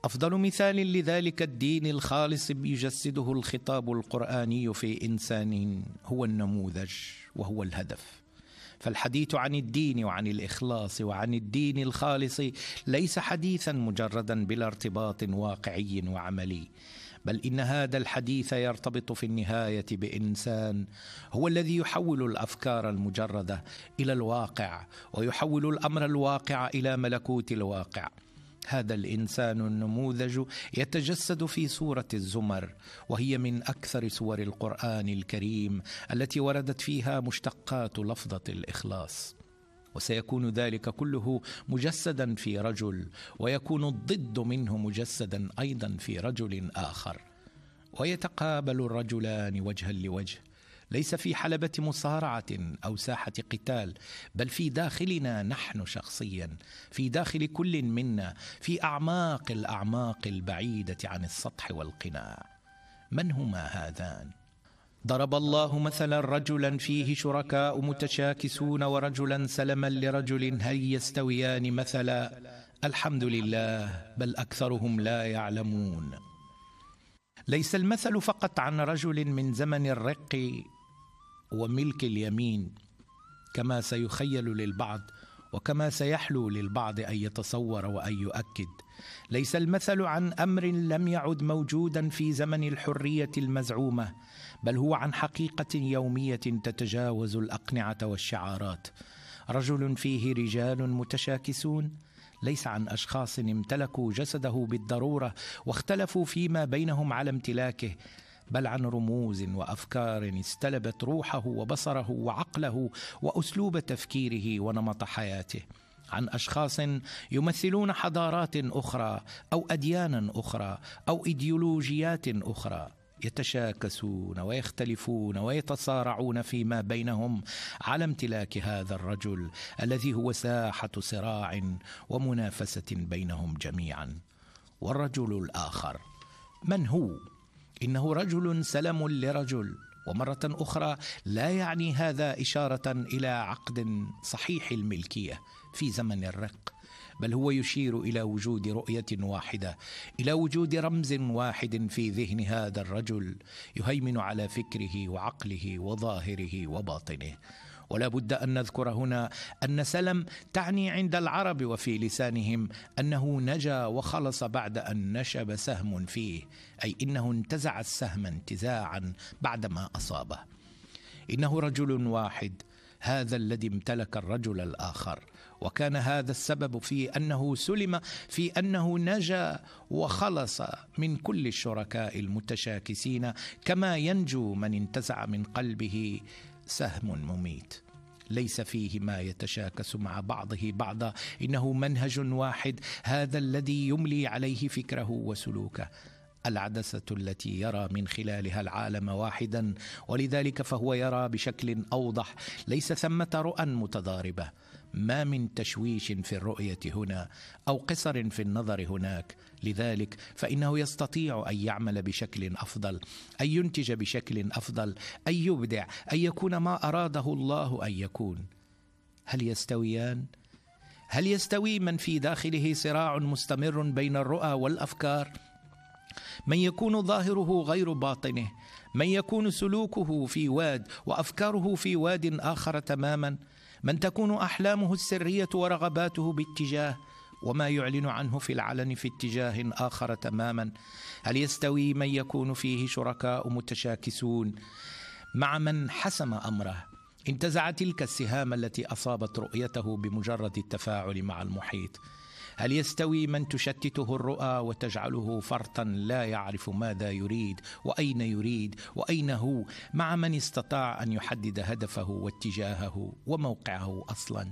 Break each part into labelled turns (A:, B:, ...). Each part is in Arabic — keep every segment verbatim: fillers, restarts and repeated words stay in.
A: أفضل مثال لذلك الدين الخالص يجسده الخطاب القرآني في إنسان هو النموذج وهو الهدف. فالحديث عن الدين وعن الإخلاص وعن الدين الخالص ليس حديثا مجردا بلا ارتباط واقعي وعملي، بل إن هذا الحديث يرتبط في النهاية بإنسان هو الذي يحول الأفكار المجردة إلى الواقع، ويحول الأمر الواقع إلى ملكوت الواقع. هذا الإنسان النموذج يتجسد في سورة الزمر، وهي من أكثر سور القرآن الكريم التي وردت فيها مشتقات لفظة الإخلاص. وسيكون ذلك كله مجسدا في رجل، ويكون الضد منه مجسدا أيضا في رجل آخر، ويتقابل الرجلان وجها لوجه، ليس في حلبة مصارعة أو ساحة قتال، بل في داخلنا نحن شخصيا، في داخل كل منا، في أعماق الأعماق البعيدة عن السطح والقناع. من هما هذان؟ ضرب الله مثلا رجلا فيه شركاء متشاكسون ورجلا سلما لرجل هل يستويان مثلا؟ الحمد لله بل أكثرهم لا يعلمون. ليس المثل فقط عن رجل من زمن الرق وملك اليمين كما سيخيل للبعض وكما سيحلو للبعض أن يتصور وأن يؤكد. ليس المثل عن أمر لم يعد موجودا في زمن الحرية المزعومة، بل هو عن حقيقة يومية تتجاوز الأقنعة والشعارات. رجل فيه رجال متشاكسون ليس عن أشخاص امتلكوا جسده بالضرورة واختلفوا فيما بينهم على امتلاكه، بل عن رموز وأفكار استلبت روحه وبصره وعقله وأسلوب تفكيره ونمط حياته، عن أشخاص يمثلون حضارات أخرى أو أديانا أخرى أو إيديولوجيات أخرى، يتشاكسون ويختلفون ويتصارعون فيما بينهم على امتلاك هذا الرجل الذي هو ساحة صراع ومنافسة بينهم جميعا. والرجل الآخر من هو؟ إنه رجل سلم لرجل، ومرة أخرى لا يعني هذا إشارة إلى عقد صحيح الملكية في زمن الرق، بل هو يشير إلى وجود رؤية واحدة، إلى وجود رمز واحد في ذهن هذا الرجل يهيمن على فكره وعقله وظاهره وباطنه. ولا بد أن نذكر هنا أن سلم تعني عند العرب وفي لسانهم أنه نجا وخلص بعد أن نشب سهم فيه، أي إنه انتزع السهم انتزاعا بعدما أصابه. إنه رجل واحد، هذا الذي امتلك الرجل الآخر، وكان هذا السبب في أنه سلم، في أنه نجا وخلص من كل الشركاء المتشاكسين، كما ينجو من انتزع من قلبه سهم مميت. ليس فيه ما يتشاكس مع بعضه بعضا، إنه منهج واحد، هذا الذي يملي عليه فكره وسلوكه. العدسة التي يرى من خلالها العالم واحدا، ولذلك فهو يرى بشكل أوضح، ليس ثمة رؤى متضاربة، ما من تشويش في الرؤية هنا أو قصر في النظر هناك. لذلك فإنه يستطيع أن يعمل بشكل أفضل، أن ينتج بشكل أفضل، أن يبدع، أن يكون ما أراده الله أن يكون. هل يستويان؟ هل يستوي من في داخله صراع مستمر بين الرؤى والأفكار؟ من يكون ظاهره غير باطنه، من يكون سلوكه في واد وأفكاره في واد آخر تماما، من تكون أحلامه السرية ورغباته باتجاه وما يعلن عنه في العلن في اتجاه آخر تماما. هل يستوي من يكون فيه شركاء متشاكسون مع من حسم أمره، انتزع تلك السهام التي أصابت رؤيته بمجرد التفاعل مع المحيط؟ هل يستوي من تشتته الرؤى وتجعله فرطا لا يعرف ماذا يريد وأين يريد وأين هو، مع من استطاع أن يحدد هدفه واتجاهه وموقعه أصلا؟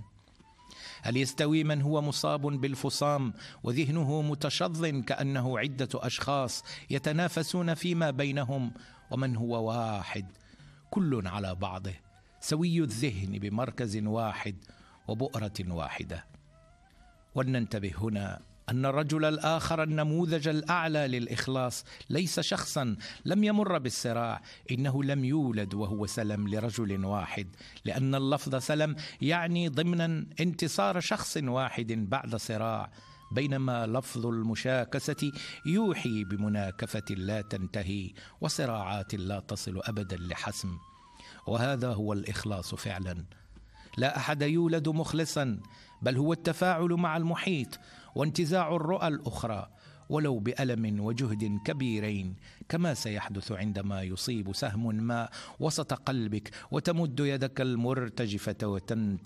A: هل يستوي من هو مصاب بالفصام وذهنه متشظ كأنه عدة أشخاص يتنافسون فيما بينهم، ومن هو واحد كل على بعضه، سوي الذهن بمركز واحد وبؤرة واحدة؟ ولننتبه هنا أن الرجل الآخر النموذج الأعلى للإخلاص ليس شخصا لم يمر بالصراع، إنه لم يولد وهو سلم لرجل واحد، لأن اللفظ سلم يعني ضمنا انتصار شخص واحد بعد صراع، بينما لفظ المشاكسة يوحي بمناكفة لا تنتهي وصراعات لا تصل أبدا لحسم. وهذا هو الإخلاص فعلا. لا أحد يولد مخلصا، بل هو التفاعل مع المحيط وانتزاع الرؤى الأخرى ولو بألم وجهد كبيرين، كما سيحدث عندما يصيب سهم ما وسط قلبك وتمد يدك المرتجفة وتنتهي